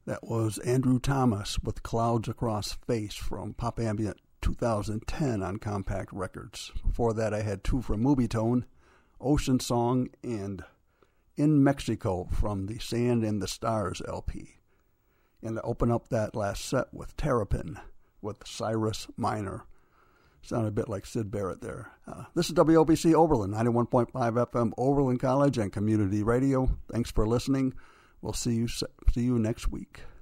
That was Andrew Thomas with Clouds Across Face from Pop Ambient 2010 on Compact Records. Before that, I had two from Movietone, Ocean Song and In Mexico from the Sand and the Stars LP. And to open up that last set with Terrapin with Cyrus Minor. Sounded a bit like Syd Barrett there. This is WOBC Oberlin, 91.5 FM Oberlin College and Community Radio. Thanks for listening. We'll see you next week.